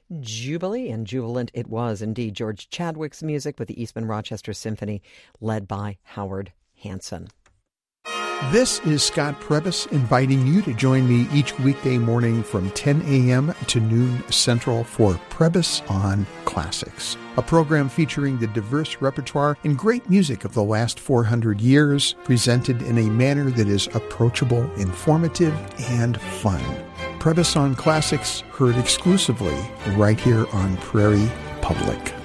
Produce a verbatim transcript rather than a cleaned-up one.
Jubilee, and jubilant it was indeed. George Chadwick's music with the Eastman Rochester Symphony, led by Howard Hanson. This is Scott Prebys inviting you to join me each weekday morning from ten a.m. to noon Central for Prebys on Classics, a program featuring the diverse repertoire and great music of the last four hundred years, presented in a manner that is approachable, informative, and fun. Prebys on Classics, heard exclusively right here on Prairie Public.